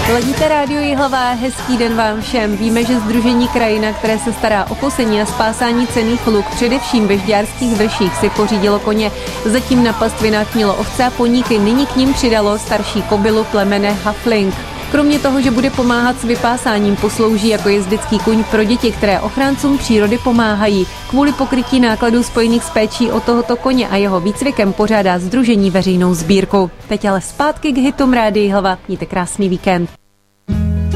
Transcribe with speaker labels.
Speaker 1: Ladíte Rádio Jihlava, hezký den vám všem. Víme, že Sdružení Krajina, které se stará o fosení a spásání cenných luk, především ve Žďárských vrších, si pořídilo koně. Zatím na pastvinách mělo ovce a poníky, nyní k ním přidalo starší kobylu plemene Hafling. Kromě toho, že bude pomáhat s vypásáním, poslouží jako jezdecký kuň pro děti, které ochráncům přírody pomáhají. Kvůli pokrytí nákladů spojených s péčí o tohoto koně a jeho výcvikem pořádá sdružení veřejnou sbírku. Teď ale zpátky k hitům Rádia Jihlava. Mějte krásný víkend.